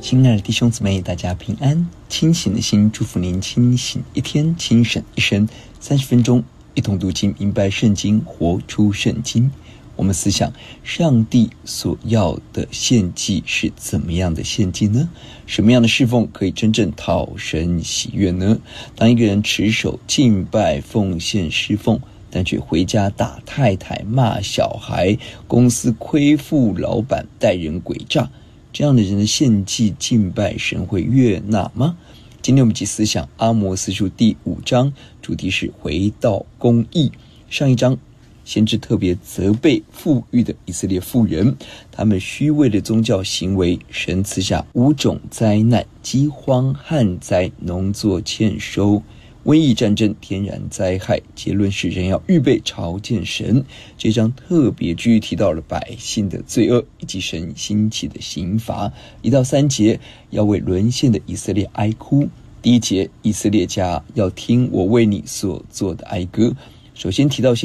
亲爱的弟兄姊妹，大家平安。清醒的心，祝福您清醒一天，清醒一生。30分钟，一同读经，明白圣经，活出圣经。我们思想，上帝所要的献祭是怎么样的献祭呢？什么样的侍奉可以真正讨神喜悦呢？当一个人持守敬拜、奉献、侍奉，但却回家打太太、骂小孩，公司亏负老板、待人诡诈，这样的人的献祭敬拜，神会悦纳吗？今天我们一起思想阿摩司书第5章，主题是回到公义。上一章先知特别责备富裕的以色列妇人，他们虚伪的宗教行为，神赐下5种灾难：饥荒、旱灾、农作欠收、瘟疫、战争、天然灾害。结论是人要预备朝见神。这章特别具提到了百姓的罪恶以及神兴起的刑罚。1到3节要为沦陷的以色列哀哭。第1节，以色列家要听我为你所做的哀歌。首先提到